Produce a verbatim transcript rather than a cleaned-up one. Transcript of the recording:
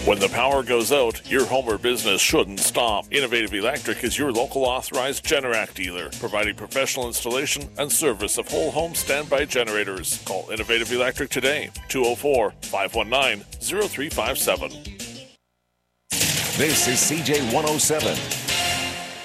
When the power goes out, your home or business shouldn't stop. Innovative Electric is your local authorized Generac dealer, providing professional installation and service of whole home standby generators. Call Innovative Electric today, two oh four, five one nine, oh three five seven. This is C J one oh seven,